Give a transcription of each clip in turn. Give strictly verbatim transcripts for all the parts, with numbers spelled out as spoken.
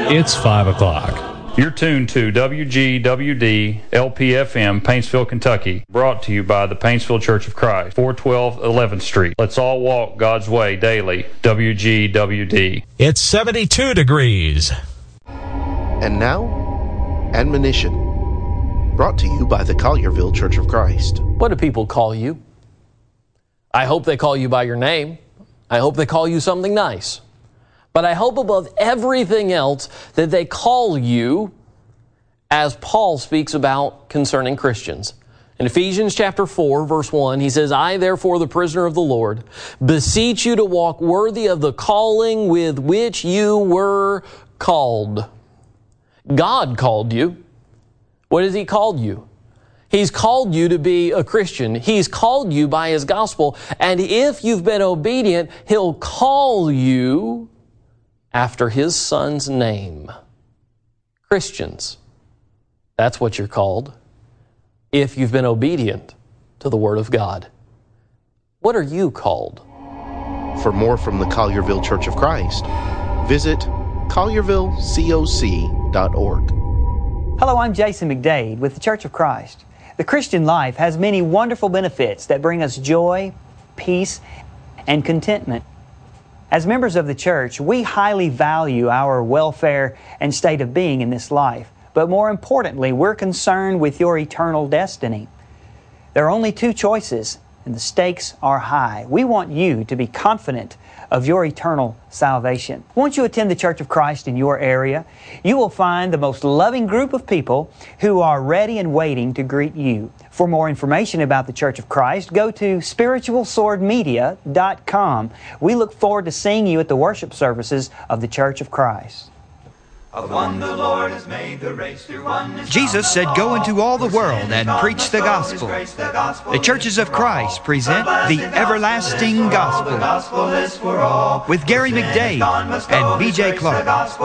It's five o'clock. You're tuned to W G W D L P F M, Paintsville, Kentucky, brought to you by the Paintsville Church of Christ, four twelve eleventh Street. Let's all walk God's way daily. W G W D. It's seventy-two degrees. And now, admonition, brought to you by the Collierville Church of Christ. What do people call you? I hope they call you by your name. I hope they call you something nice. But I hope above everything else that they call you as Paul speaks about concerning Christians. In Ephesians chapter four, verse one, he says, I, therefore, the prisoner of the Lord, beseech you to walk worthy of the calling with which you were called. God called you. What has He called you? He's called you to be a Christian. He's called you by His gospel. And if you've been obedient, He'll call you after His Son's name. Christians. That's what you're called if you've been obedient to the Word of God. What are you called? For more from the Collierville Church of Christ, visit collierville coc dot org. Hello, I'm Jason McDade with the Church of Christ. The Christian life has many wonderful benefits that bring us joy, peace, and contentment. As members of the church, we highly value our welfare and state of being in this life. But more importantly, we're concerned with your eternal destiny. There are only two choices, and the stakes are high. We want you to be confident of your eternal salvation. Once you attend the Church of Christ in your area, you will find the most loving group of people who are ready and waiting to greet you. For more information about the Church of Christ, go to spiritual sword media dot com. We look forward to seeing you at the worship services of the Church of Christ. Of one the Lord has made the race through one. Jesus said, go into all the world and preach the gospel. The Churches of Christ present the Everlasting Gospel with Gary McDade and B J Clark.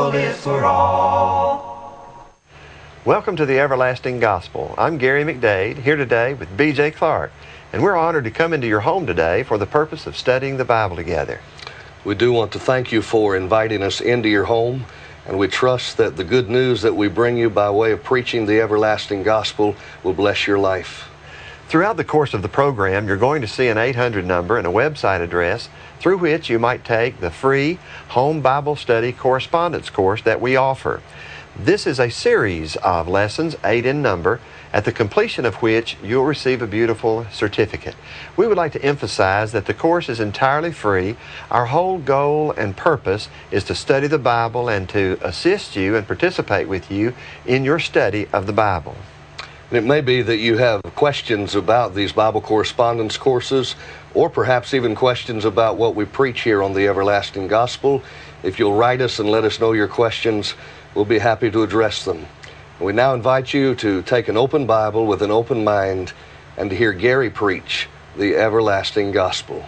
Welcome to the Everlasting Gospel. I'm Gary McDade, here today with B J Clark, and we're honored to come into your home today for the purpose of studying the Bible together. We do want to thank you for inviting us into your home, and we trust that the good news that we bring you by way of preaching the everlasting gospel will bless your life. Throughout the course of the program, you're going to see an eight hundred number and a website address through which you might take the free Home Bible Study Correspondence course that we offer. This is a series of lessons, eight in number, at the completion of which you'll receive a beautiful certificate. We would like to emphasize that the course is entirely free. Our whole goal and purpose is to study the Bible and to assist you and participate with you in your study of the Bible. And it may be that you have questions about these Bible correspondence courses, or perhaps even questions about what we preach here on the Everlasting Gospel. If you'll write us and let us know your questions, we'll be happy to address them. We now invite you to take an open Bible with an open mind and to hear Gary preach the Everlasting Gospel.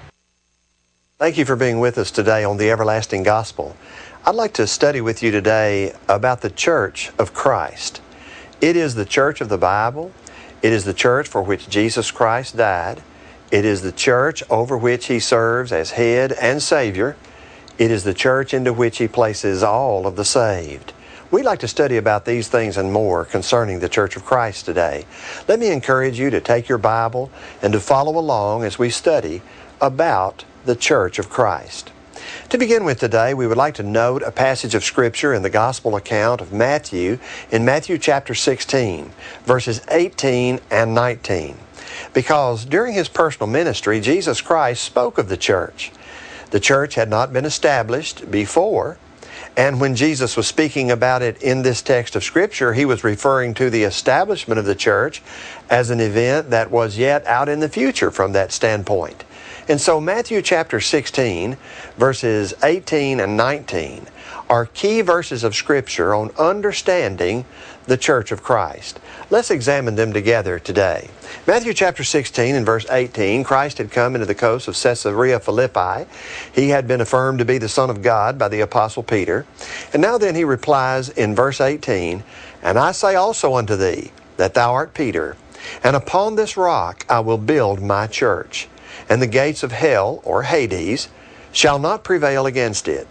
Thank you for being with us today on the Everlasting Gospel. I'd like to study with you today about the Church of Christ. It is the church of the Bible. It is the church for which Jesus Christ died. It is the church over which He serves as head and Savior. It is the church into which He places all of the saved. We'd like to study about these things and more concerning the Church of Christ today. Let me encourage you to take your Bible and to follow along as we study about the Church of Christ. To begin with today, we would like to note a passage of Scripture in the Gospel account of Matthew in Matthew chapter sixteen, verses eighteen and nineteen. Because during His personal ministry, Jesus Christ spoke of the church. The church had not been established before, and when Jesus was speaking about it in this text of Scripture, He was referring to the establishment of the church as an event that was yet out in the future from that standpoint. And so Matthew chapter sixteen, verses eighteen and nineteen, are key verses of Scripture on understanding the Church of Christ. Let's examine them together today. Matthew chapter sixteen and verse eighteen, Christ had come into the coast of Caesarea Philippi. He had been affirmed to be the Son of God by the Apostle Peter. And now then He replies in verse eighteen, And I say also unto thee, that thou art Peter, and upon this rock I will build my church, and the gates of hell, or Hades, shall not prevail against it.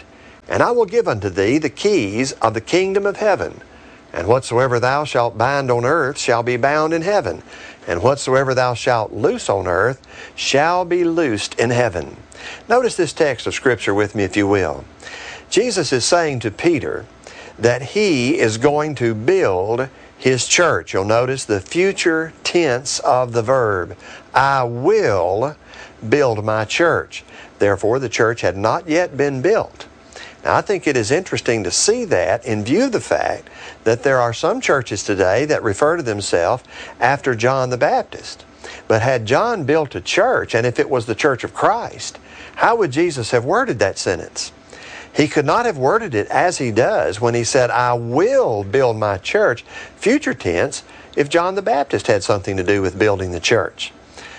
And I will give unto thee the keys of the kingdom of heaven. And whatsoever thou shalt bind on earth shall be bound in heaven. And whatsoever thou shalt loose on earth shall be loosed in heaven. Notice this text of Scripture with me, if you will. Jesus is saying to Peter that he is going to build his church. You'll notice the future tense of the verb. I will build my church. Therefore, the church had not yet been built. Now, I think it is interesting to see that in view of the fact that there are some churches today that refer to themselves after John the Baptist. But had John built a church, and if it was the church of Christ, how would Jesus have worded that sentence? He could not have worded it as he does when he said, I will build my church, future tense, if John the Baptist had something to do with building the church.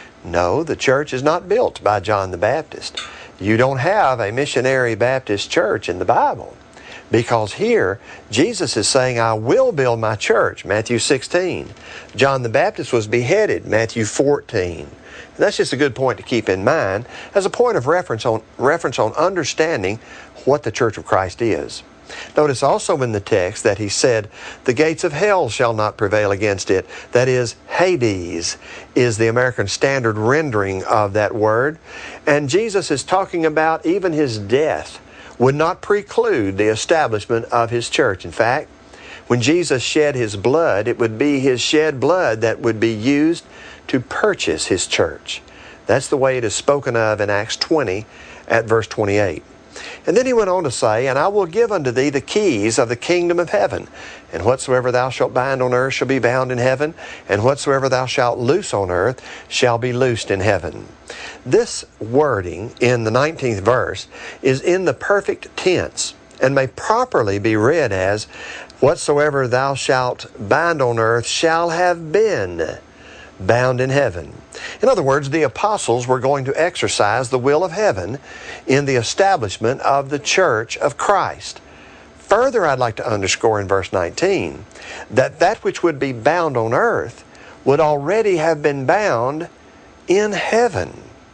No, the church is not built by John the Baptist. You don't have a missionary Baptist church in the Bible, because here Jesus is saying, I will build my church, Matthew sixteen. John the Baptist was beheaded, Matthew fourteen. And that's just a good point to keep in mind as a point of reference on, reference on understanding what the church of Christ is. Notice also in the text that he said, the gates of hell shall not prevail against it. That is, Hades is the American Standard rendering of that word. And Jesus is talking about even his death would not preclude the establishment of his church. In fact, when Jesus shed his blood, it would be his shed blood that would be used to purchase his church. That's the way it is spoken of in Acts twenty at verse twenty-eight. And then he went on to say, and I will give unto thee the keys of the kingdom of heaven. And whatsoever thou shalt bind on earth shall be bound in heaven, and whatsoever thou shalt loose on earth shall be loosed in heaven. This wording in the nineteenth verse is in the perfect tense and may properly be read as, whatsoever thou shalt bind on earth shall have been bound in heaven. In other words, the apostles were going to exercise the will of heaven in the establishment of the church of Christ. Further, I'd like to underscore in verse nineteen that that which would be bound on earth would already have been bound in heaven.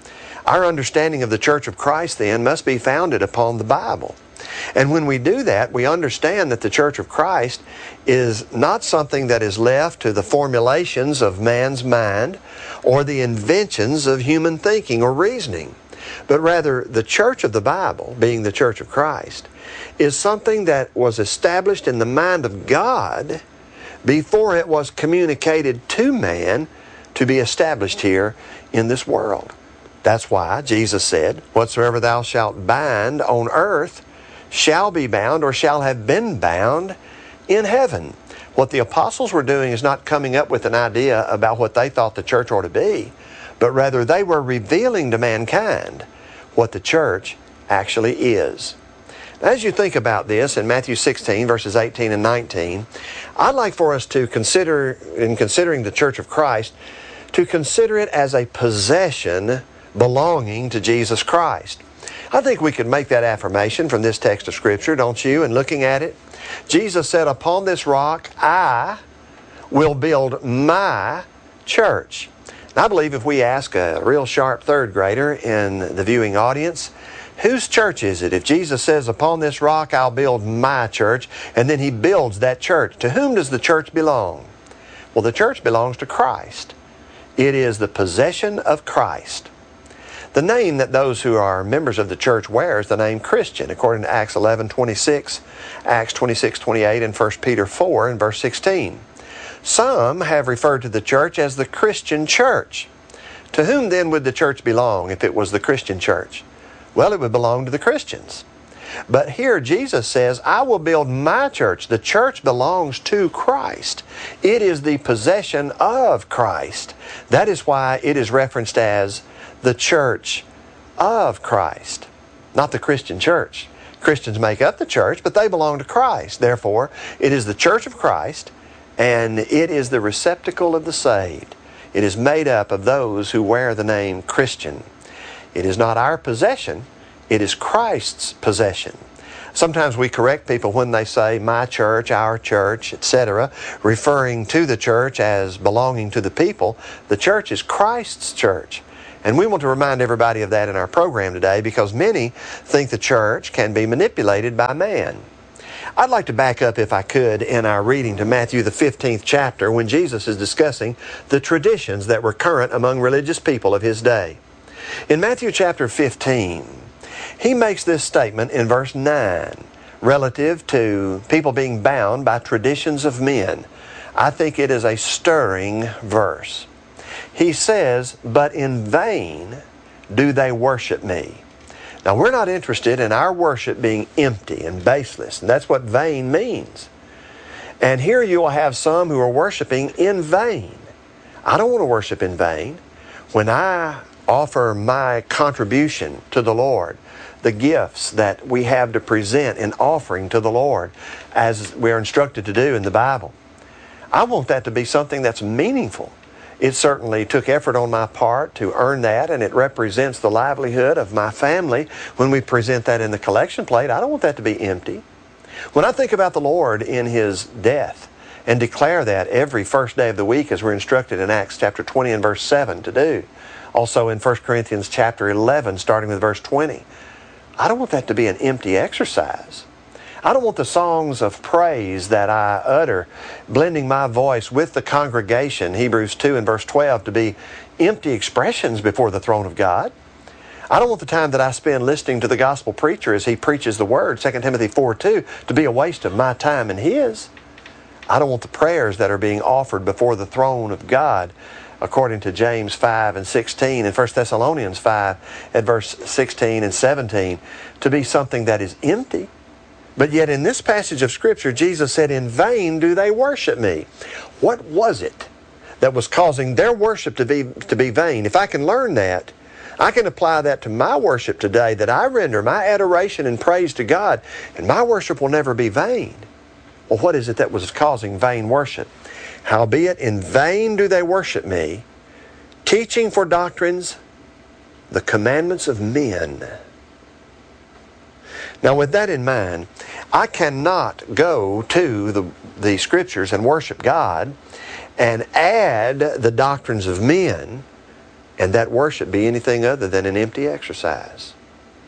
Our understanding of the church of Christ then must be founded upon the Bible. And when we do that, we understand that the church of Christ is not something that is left to the formulations of man's mind or the inventions of human thinking or reasoning, but rather the church of the Bible, being the church of Christ, is something that was established in the mind of God before it was communicated to man to be established here in this world. That's why Jesus said, whatsoever thou shalt bind on earth shall be bound or shall have been bound in heaven. What the apostles were doing is not coming up with an idea about what they thought the church ought to be, but rather they were revealing to mankind what the church actually is. As you think about this in Matthew sixteen, verses eighteen and nineteen, I'd like for us to consider, in considering the church of Christ, to consider it as a possession belonging to Jesus Christ. I think we could make that affirmation from this text of Scripture, don't you? And looking at it, Jesus said, upon this rock I will build my church. And I believe if we ask a real sharp third grader in the viewing audience, whose church is it? If Jesus says, upon this rock I'll build my church, and then he builds that church, to whom does the church belong? Well, the church belongs to Christ. It is the possession of Christ. The name that those who are members of the church wear is the name Christian, according to Acts eleven twenty-six, Acts twenty-six twenty-eight, and First Peter four and verse sixteen. Some have referred to the church as the Christian church. To whom then would the church belong if it was the Christian church? Well, it would belong to the Christians. But here Jesus says, I will build my church. The church belongs to Christ. It is the possession of Christ. That is why it is referenced as the church of Christ, not the Christian church. Christians make up the church, but they belong to Christ. Therefore, it is the church of Christ, and it is the receptacle of the saved. It is made up of those who wear the name Christian. It is not our possession, it is Christ's possession. Sometimes we correct people when they say my church, our church, et cetera, referring to the church as belonging to the people. The church is Christ's church. And we want to remind everybody of that in our program today because many think the church can be manipulated by man. I'd like to back up, if I could, in our reading to Matthew the fifteenth chapter when Jesus is discussing the traditions that were current among religious people of His day. In Matthew chapter fifteen, He makes this statement in verse nine relative to people being bound by traditions of men. I think it is a stirring verse. He says, "But in vain do they worship me." Now, we're not interested in our worship being empty and baseless, and that's what vain means. And here you will have some who are worshiping in vain. I don't want to worship in vain. When I offer my contribution to the Lord, the gifts that we have to present in offering to the Lord, as we're instructed to do in the Bible, I want that to be something that's meaningful. It certainly took effort on my part to earn that, and it represents the livelihood of my family when we present that in the collection plate. I don't want that to be empty. When I think about the Lord in His death and declare that every first day of the week as we're instructed in Acts chapter twenty and verse seven to do, also in First Corinthians chapter eleven starting with verse twenty, I don't want that to be an empty exercise. I don't want the songs of praise that I utter, blending my voice with the congregation, Hebrews two and verse twelve, to be empty expressions before the throne of God. I don't want the time that I spend listening to the gospel preacher as he preaches the Word, Second Timothy four two, to be a waste of my time and his. I don't want the prayers that are being offered before the throne of God, according to James five and sixteen and First Thessalonians five at verse sixteen and seventeen, to be something that is empty. But yet in this passage of Scripture, Jesus said, "In vain do they worship me." What was it that was causing their worship to be, to be vain? If I can learn that, I can apply that to my worship today, that I render my adoration and praise to God, and my worship will never be vain. Well, what is it that was causing vain worship? "Howbeit in vain do they worship me, teaching for doctrines the commandments of men." Now, with that in mind, I cannot go to the, the Scriptures and worship God and add the doctrines of men and that worship be anything other than an empty exercise.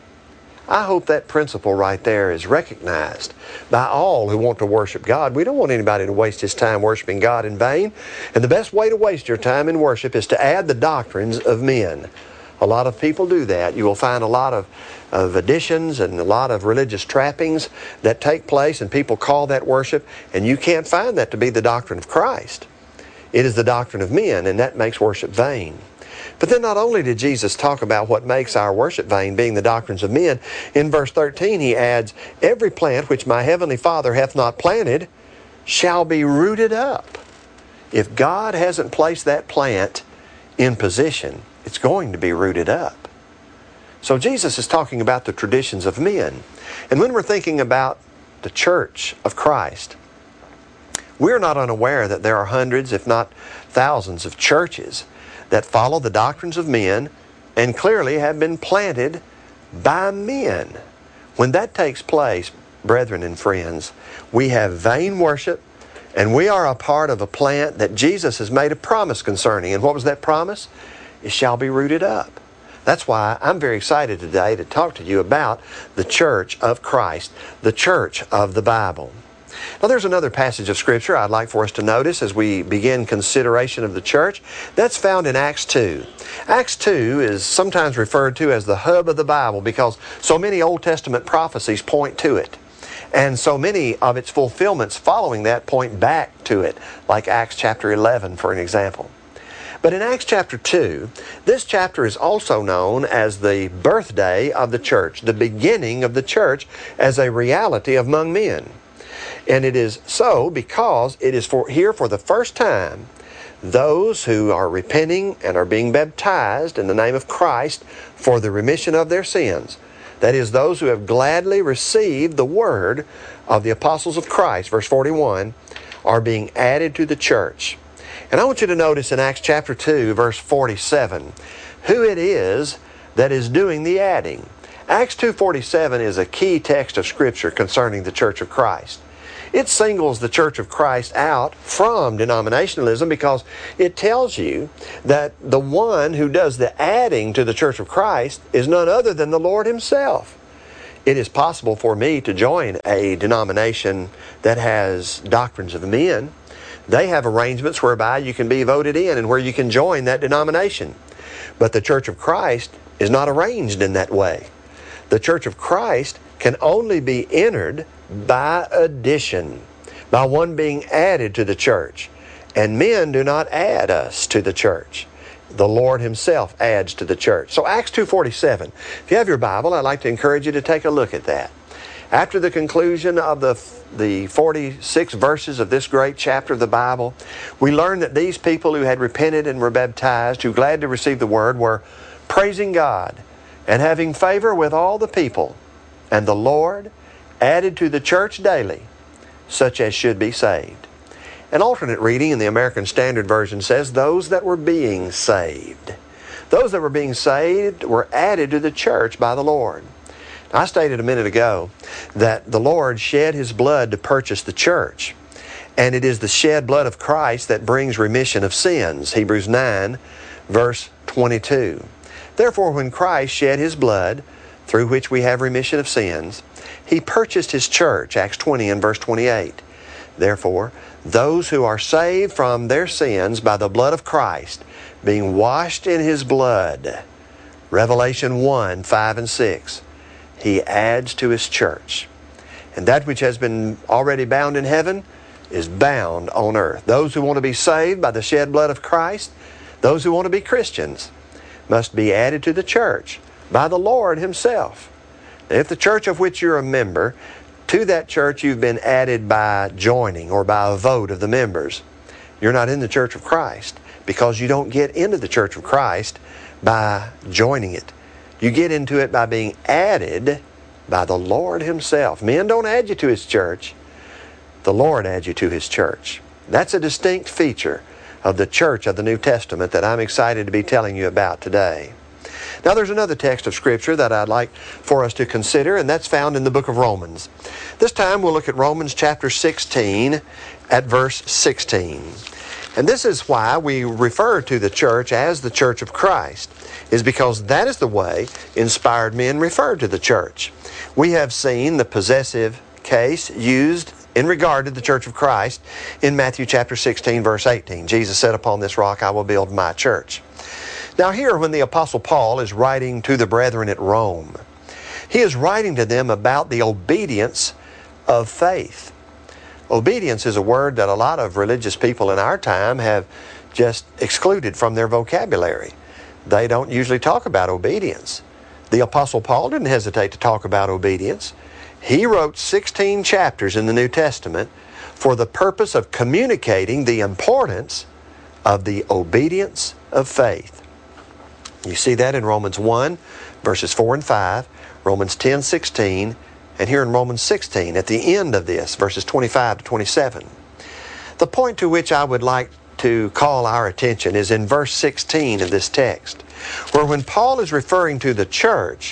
I hope that principle right there is recognized by all who want to worship God. We don't want anybody to waste his time worshiping God in vain. And the best way to waste your time in worship is to add the doctrines of men. A lot of people do that. You will find a lot of, of additions and a lot of religious trappings that take place, and people call that worship, and you can't find that to be the doctrine of Christ. It is the doctrine of men, and that makes worship vain. But then not only did Jesus talk about what makes our worship vain, being the doctrines of men, in verse thirteen he adds, "Every plant which my heavenly Father hath not planted shall be rooted up." If God hasn't placed that plant in position, it's going to be rooted up. So Jesus is talking about the traditions of men. And when we're thinking about the church of Christ, we're not unaware that there are hundreds, if not thousands, of churches that follow the doctrines of men and clearly have been planted by men. When that takes place, brethren and friends, we have vain worship, and we are a part of a plant that Jesus has made a promise concerning. And what was that promise? It shall be rooted up. That's why I'm very excited today to talk to you about the church of Christ, the church of the Bible. Now, there's another passage of Scripture I'd like for us to notice as we begin consideration of the church. That's found in Acts two. Acts two is sometimes referred to as the hub of the Bible because so many Old Testament prophecies point to it. And so many of its fulfillments following that point back to it, like Acts chapter eleven, for an example. But in Acts chapter two, this chapter is also known as the birthday of the church, the beginning of the church as a reality among men. And it is so because it is for here for the first time those who are repenting and are being baptized in the name of Christ for the remission of their sins. That is, those who have gladly received the word of the apostles of Christ, verse forty-one, are being added to the church. And I want you to notice in Acts chapter two, verse forty-seven, who it is that is doing the adding. Acts two forty-seven is a key text of Scripture concerning the church of Christ. It singles the Church of Christ out from denominationalism because it tells you that the one who does the adding to the Church of Christ is none other than the Lord Himself. It is possible for me to join a denomination that has doctrines of men. They have arrangements whereby you can be voted in and where you can join that denomination. But the Church of Christ is not arranged in that way. The Church of Christ can only be entered by addition, by one being added to the church. And men do not add us to the church. The Lord Himself adds to the church. So Acts two forty-seven. If you have your Bible, I'd like to encourage you to take a look at that. After the conclusion of the, the forty-six verses of this great chapter of the Bible, we learn that these people who had repented and were baptized, who glad to receive the Word, were praising God and having favor with all the people. And the Lord added to the church daily such as should be saved. An alternate reading in the American Standard Version says, those that were being saved. Those that were being saved were added to the church by the Lord. I stated a minute ago that the Lord shed His blood to purchase the church. And it is the shed blood of Christ that brings remission of sins. Hebrews nine, verse twenty-two. Therefore, when Christ shed His blood, through which we have remission of sins, He purchased His church, Acts twenty and verse twenty-eight. Therefore, those who are saved from their sins by the blood of Christ, being washed in His blood, Revelation one, five and six, He adds to His church. And that which has been already bound in heaven is bound on earth. Those who want to be saved by the shed blood of Christ, those who want to be Christians, must be added to the church by the Lord Himself. If the church of which you're a member, to that church you've been added by joining or by a vote of the members, you're not in the church of Christ, because you don't get into the church of Christ by joining it. You get into it by being added by the Lord Himself. Men don't add you to His church. The Lord adds you to His church. That's a distinct feature of the church of the New Testament that I'm excited to be telling you about today. Now there's another text of Scripture that I'd like for us to consider, and that's found in the book of Romans. This time we'll look at Romans chapter sixteen at verse sixteen. And this is why we refer to the church as the Church of Christ, is because that is the way inspired men referred to the church. We have seen the possessive case used in regard to the Church of Christ in Matthew chapter sixteen, verse eighteen. Jesus said, upon this rock I will build my church. Now here, when the Apostle Paul is writing to the brethren at Rome, he is writing to them about the obedience of faith. Obedience is a word that a lot of religious people in our time have just excluded from their vocabulary. They don't usually talk about obedience. The Apostle Paul didn't hesitate to talk about obedience. He wrote sixteen chapters in the New Testament for the purpose of communicating the importance of the obedience of faith. You see that in Romans one, verses four and five, Romans ten, sixteen, and here in Romans sixteen, at the end of this, verses twenty-five to twenty-seven. The point to which I would like to call our attention is in verse sixteen of this text, where when Paul is referring to the church,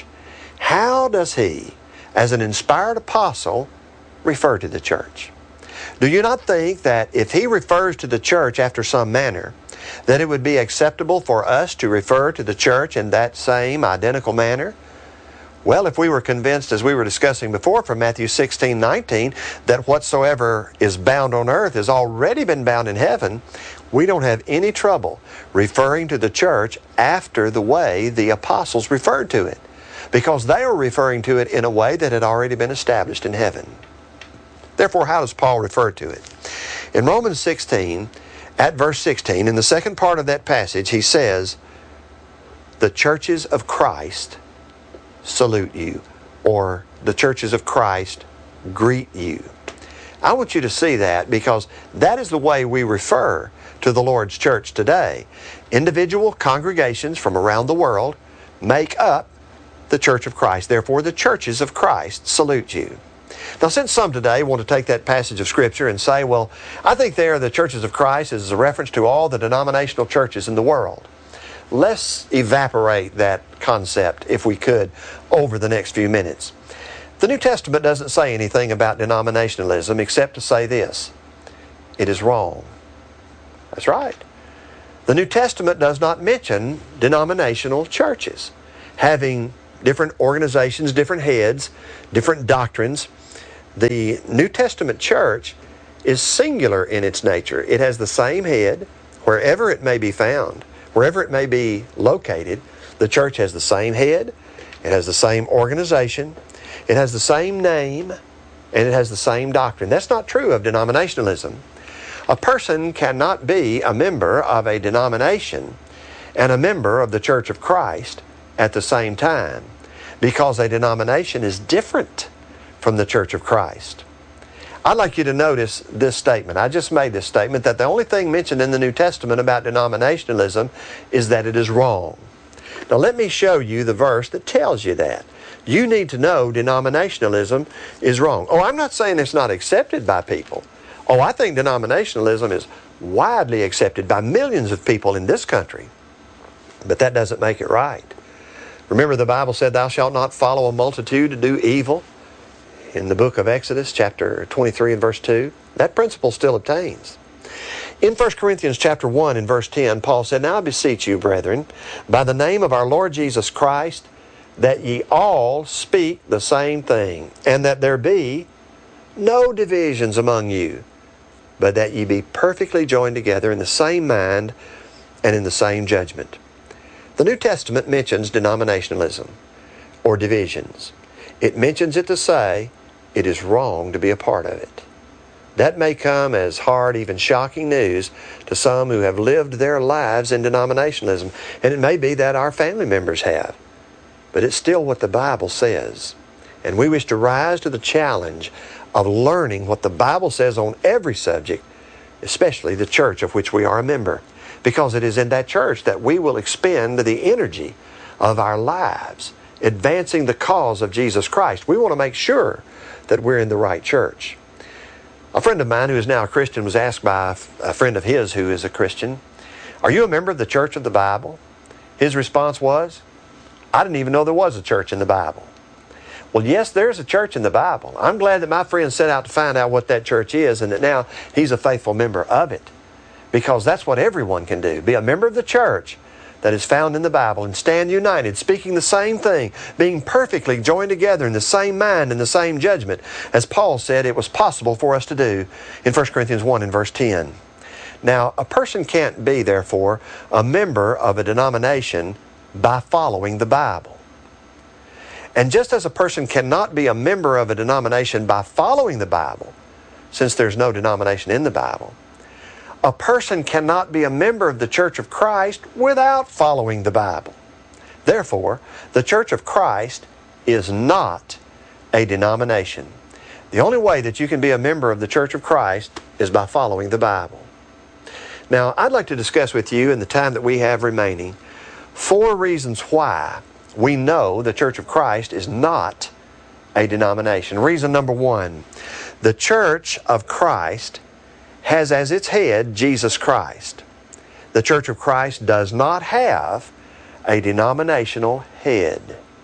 how does he, as an inspired apostle, refer to the church? Do you not think that if he refers to the church after some manner, that it would be acceptable for us to refer to the church in that same identical manner? Well, if we were convinced, as we were discussing before from Matthew sixteen, nineteen, that whatsoever is bound on earth has already been bound in heaven, we don't have any trouble referring to the church after the way the apostles referred to it, because they were referring to it in a way that had already been established in heaven. Therefore, how does Paul refer to it? In Romans sixteen, at verse sixteen, in the second part of that passage, he says, the churches of Christ salute you, or the churches of Christ greet you. I want you to see that, because that is the way we refer to the Lord's church today. Individual congregations from around the world make up the Church of Christ. Therefore, the churches of Christ salute you. Now, since some today want to take that passage of Scripture and say, well, I think there the churches of Christ is a reference to all the denominational churches in the world. Let's evaporate that concept, if we could, over the next few minutes. The New Testament doesn't say anything about denominationalism except to say this: it is wrong. That's right. The New Testament does not mention denominational churches having different organizations, different heads, different doctrines. The New Testament church is singular in its nature. It has the same head wherever it may be found, wherever it may be located. The church has the same head, it has the same organization, it has the same name, and it has the same doctrine. That's not true of denominationalism. A person cannot be a member of a denomination and a member of the Church of Christ at the same time, because a denomination is different from the Church of Christ. I'd like you to notice this statement. I just made this statement that the only thing mentioned in the New Testament about denominationalism is that it is wrong. Now let me show you the verse that tells you that. You need to know denominationalism is wrong. Oh, I'm not saying it's not accepted by people. Oh, I think denominationalism is widely accepted by millions of people in this country. But that doesn't make it right. Remember, the Bible said, "Thou shalt not follow a multitude to do evil," in the book of Exodus, chapter twenty-three and verse two. That principle still obtains. In First Corinthians chapter one and verse ten, Paul said, "Now I beseech you, brethren, by the name of our Lord Jesus Christ, that ye all speak the same thing, and that there be no divisions among you, but that ye be perfectly joined together in the same mind and in the same judgment." The New Testament mentions denominationalism or divisions. It mentions it to say it is wrong to be a part of it. That may come as hard, even shocking news to some who have lived their lives in denominationalism, and it may be that our family members have. But it's still what the Bible says. And we wish to rise to the challenge of learning what the Bible says on every subject, especially the church of which we are a member, because it is in that church that we will expend the energy of our lives advancing the cause of Jesus Christ. We want to make sure that we're in the right church. A friend of mine who is now a Christian was asked by a friend of his who is a Christian, "Are you a member of the Church of the Bible?" His response was, "I didn't even know there was a church in the Bible." Well, yes, there's a church in the Bible. I'm glad that my friend set out to find out what that church is, and that now he's a faithful member of it. Because that's what everyone can do. Be a member of the church that is found in the Bible and stand united, speaking the same thing, being perfectly joined together in the same mind and the same judgment, as Paul said it was possible for us to do in First Corinthians one and verse ten. Now, a person can't be, therefore, a member of a denomination by following the Bible. And just as a person cannot be a member of a denomination by following the Bible, since there's no denomination in the Bible, a person cannot be a member of the Church of Christ without following the Bible. Therefore, the Church of Christ is not a denomination. The only way that you can be a member of the Church of Christ is by following the Bible. Now, I'd like to discuss with you in the time that we have remaining four reasons why we know the Church of Christ is not a denomination. Reason number one, the Church of Christ has as its head Jesus Christ. The Church of Christ does not have a denominational head.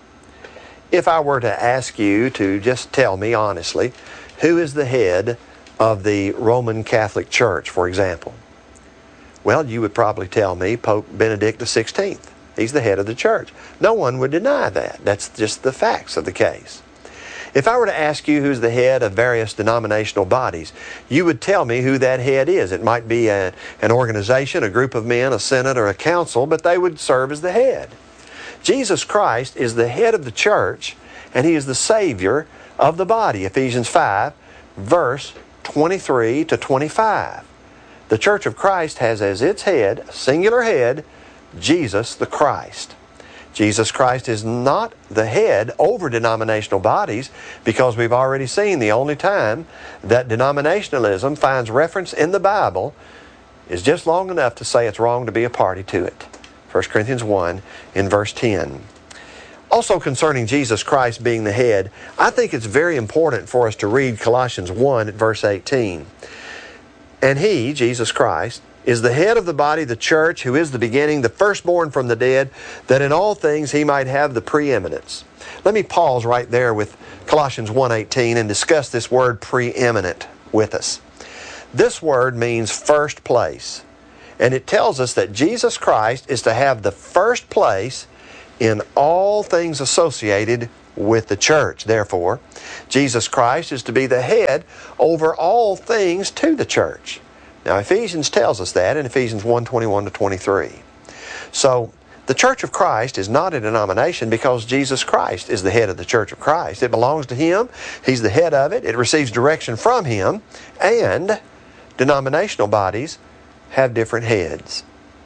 If I were to ask you to just tell me honestly, who is the head of the Roman Catholic Church, for example? Well, you would probably tell me Pope Benedict the sixteenth. He's the head of the church. No one would deny that. That's just the facts of the case. If I were to ask you who's the head of various denominational bodies, you would tell me who that head is. It might be a, an organization, a group of men, a synod, or a council, but they would serve as the head. Jesus Christ is the head of the church, and He is the Savior of the body. Ephesians five, verse twenty-three to twenty-five. The Church of Christ has as its head, a singular head, Jesus the Christ. Jesus Christ is not the head over denominational bodies, because we've already seen the only time that denominationalism finds reference in the Bible is just long enough to say it's wrong to be a party to it. First Corinthians one in verse ten. Also concerning Jesus Christ being the head, I think it's very important for us to read Colossians one at verse eighteen. And He, Jesus Christ, is the head of the body, the church, who is the beginning, the firstborn from the dead, that in all things he might have the preeminence. Let me pause right there with Colossians one eighteen and discuss this word preeminent with us. This word means first place, and it tells us that Jesus Christ is to have the first place in all things associated with the church. Therefore, Jesus Christ is to be the head over all things to the church. Now, Ephesians tells us that in Ephesians one twenty-one to twenty-three. So, the Church of Christ is not a denomination because Jesus Christ is the head of the Church of Christ. It belongs to Him. He's the head of it. It receives direction from Him. And denominational bodies have different heads.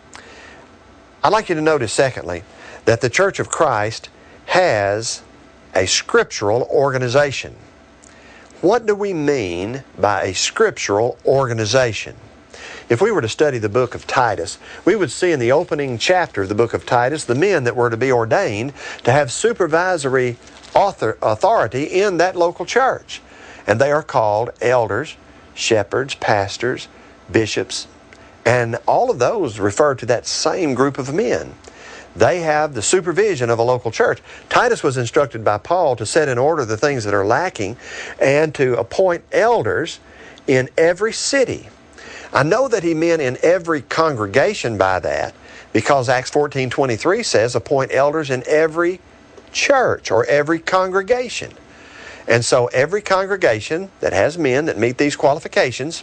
I'd like you to notice, secondly, that the Church of Christ has a scriptural organization. What do we mean by a scriptural organization? If we were to study the book of Titus, we would see in the opening chapter of the book of Titus the men that were to be ordained to have supervisory author, authority in that local church. And they are called elders, shepherds, pastors, bishops, and all of those refer to that same group of men. They have the supervision of a local church. Titus was instructed by Paul to set in order the things that are lacking and to appoint elders in every city. I know that he meant in every congregation by that because Acts fourteen twenty-three says appoint elders in every church or every congregation. And so every congregation that has men that meet these qualifications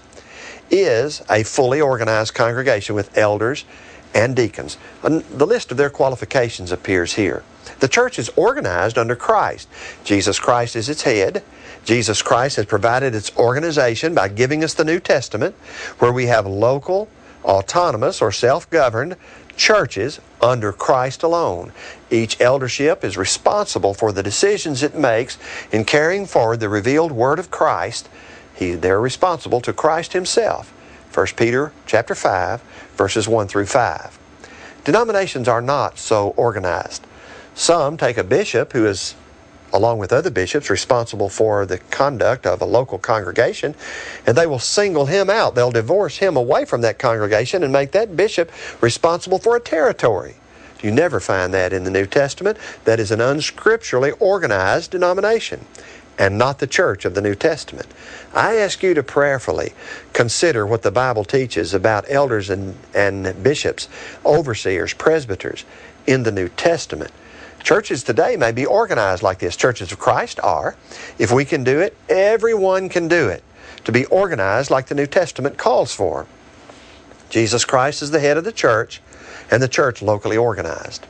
is a fully organized congregation with elders and deacons. And the list of their qualifications appears here. The church is organized under Christ. Jesus Christ is its head. Jesus Christ has provided its organization by giving us the New Testament, where we have local, autonomous, or self-governed churches under Christ alone. Each eldership is responsible for the decisions it makes in carrying forward the revealed Word of Christ. He, they're responsible to Christ Himself. First Peter chapter five, verses one through five. Denominations are not so organized. Some take a bishop who is, along with other bishops, responsible for the conduct of a local congregation, and they will single him out. They'll divorce him away from that congregation and make that bishop responsible for a territory. You never find that in the New Testament. That is an unscripturally organized denomination and not the church of the New Testament. I ask you to prayerfully consider what the Bible teaches about elders and, and bishops, overseers, presbyters in the New Testament. Churches today may be organized like this. Churches of Christ are. If we can do it, everyone can do it. To be organized like the New Testament calls for. Jesus Christ is the head of the church, and the church locally organized.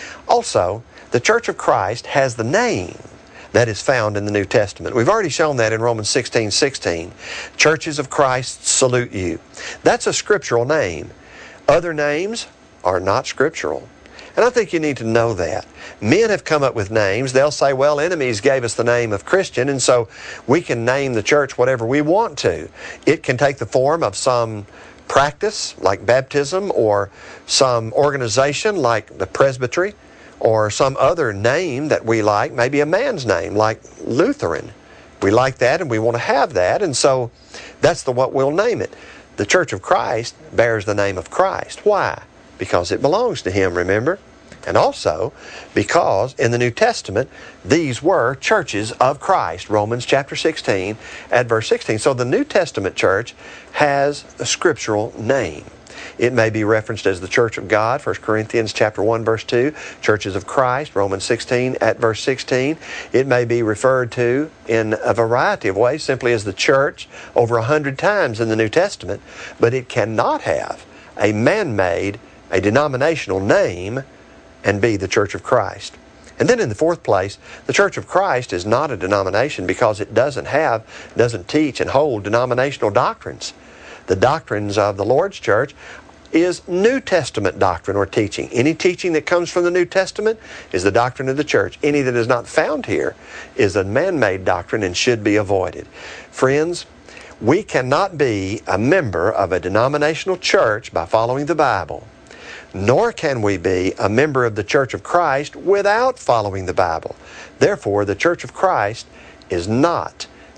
Also, the Church of Christ has the name that is found in the New Testament. We've already shown that in Romans sixteen sixteen. Churches of Christ salute you. That's a scriptural name. Other names are not scriptural. And I think you need to know that. Men have come up with names. They'll say, well, enemies gave us the name of Christian, and so we can name the church whatever we want to. It can take the form of some practice, like baptism, or some organization, like the presbytery, or some other name that we like, maybe a man's name, like Lutheran. We like that, and we want to have that, and so that's the what we'll name it. The Church of Christ bears the name of Christ. Why? Because it belongs to Him, remember? And also because in the New Testament, these were churches of Christ. Romans chapter sixteen at verse sixteen. So the New Testament church has a scriptural name. It may be referenced as the Church of God, First Corinthians chapter one, verse two, Churches of Christ, Romans sixteen at verse sixteen. It may be referred to in a variety of ways, simply as the church over a hundred times in the New Testament, but it cannot have a man-made, a denominational name and be the Church of Christ. And then in the fourth place, the Church of Christ is not a denomination because it doesn't have, doesn't teach and hold denominational doctrines. The doctrines of the Lord's church is New Testament doctrine or teaching. Any teaching that comes from the New Testament is the doctrine of the church. Any that is not found here is a man-made doctrine and should be avoided. Friends, we cannot be a member of a denominational church by following the Bible, nor can we be a member of the Church of Christ without following the Bible. Therefore, the Church of Christ is not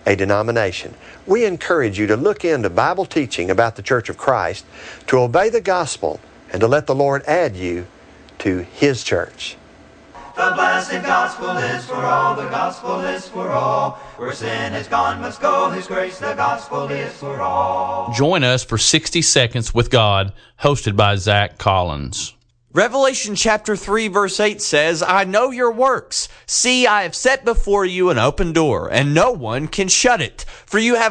a denomination. We encourage you to look into Bible teaching about the Church of Christ, to obey the gospel, and to let the Lord add you to His church. The blessed gospel is for all, the gospel is for all. Where sin has gone must go, His grace, the gospel is for all. Join us for sixty Seconds with God, hosted by Zach Collins. Revelation chapter three verse eight says, I know your works. See, I have set before you an open door, and no one can shut it. For you have